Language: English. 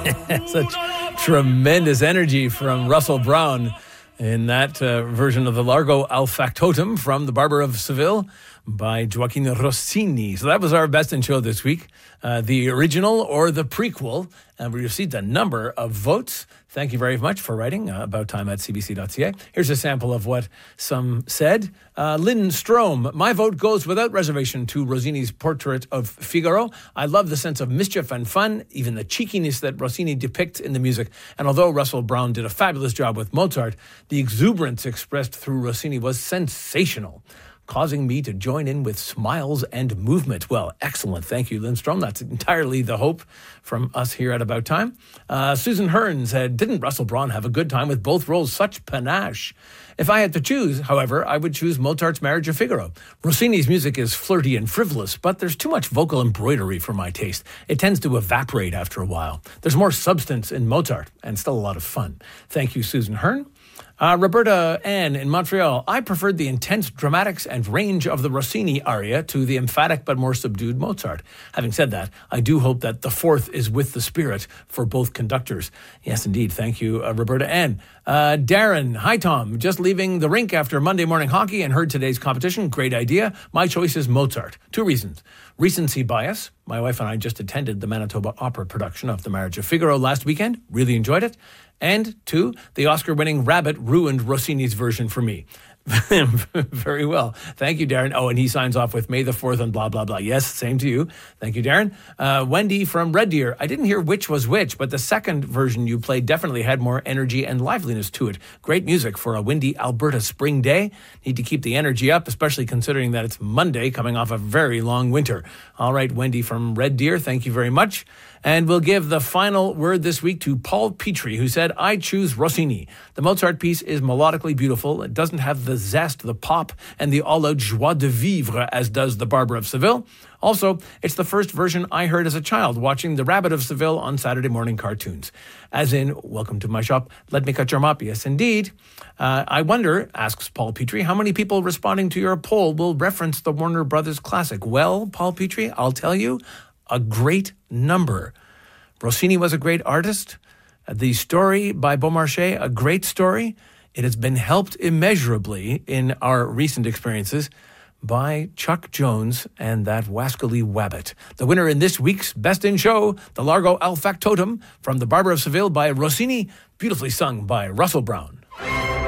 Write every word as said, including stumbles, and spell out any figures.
Such tremendous energy from Russell Brown in that uh, version of the Largo Al Factotum from The Barber of Seville by Gioacchino Rossini. So that was our Best in Show this week. Uh, the original or the prequel. And we received a number of votes. Thank you very much for writing uh, about time at c b c dot c a. Here's a sample of what some said. Uh, Lynn Strome, my vote goes without reservation to Rossini's portrait of Figaro. I love the sense of mischief and fun, even the cheekiness that Rossini depicts in the music. And although Russell Brown did a fabulous job with Mozart, the exuberance expressed through Rossini was sensational, causing me to join in with smiles and movement. Well, excellent. Thank you, Lindstrom. That's entirely the hope from us here at About Time. Uh, Susan Hearn said, didn't Russell Brown have a good time with both roles? Such panache. If I had to choose, however, I would choose Mozart's Marriage of Figaro. Rossini's music is flirty and frivolous, but there's too much vocal embroidery for my taste. It tends to evaporate after a while. There's more substance in Mozart and still a lot of fun. Thank you, Susan Hearn. Uh, Roberta Ann in Montreal. I preferred the intense dramatics and range of the Rossini aria to the emphatic but more subdued Mozart. Having said that, I do hope that the fourth is with the spirit for both conductors. Yes, indeed. Thank you, uh, Roberta Ann. Uh, Darren, hi, Tom. Just leaving the rink after Monday morning hockey and heard today's competition. Great idea. My choice is Mozart. Two reasons. Recency bias. My wife and I just attended the Manitoba Opera production of The Marriage of Figaro last weekend. Really enjoyed it. And two, the Oscar-winning Rabbit ruined Rossini's version for me. Very well. Thank you, Darren. Oh, and he signs off with May the fourth and blah, blah, blah. Yes, same to you. Thank you, Darren. Uh, Wendy from Red Deer. I didn't hear which was which, but the second version you played definitely had more energy and liveliness to it. Great music for a windy Alberta spring day. Need to keep the energy up, especially considering that it's Monday coming off a very long winter. All right, Wendy from Red Deer, thank you very much. And we'll give the final word this week to Paul Petrie, who said, I choose Rossini. The Mozart piece is melodically beautiful. It doesn't have the zest, the pop, and the all-out joie de vivre as does The Barber of Seville. Also, it's the first version I heard as a child watching The Rabbit of Seville on Saturday morning cartoons. As in, welcome to my shop, let me cut your mop. Yes, indeed. Uh, I wonder, asks Paul Petrie, how many people responding to your poll will reference the Warner Brothers classic? Well, Paul Petrie, I'll tell you, a great number. Rossini was a great artist. The story by Beaumarchais, a great story. It has been helped immeasurably in our recent experiences by Chuck Jones and that wascally wabbit. The winner in this week's Best in Show, the Largo Al Factotum from The Barber of Seville by Rossini, beautifully sung by Russell Brown.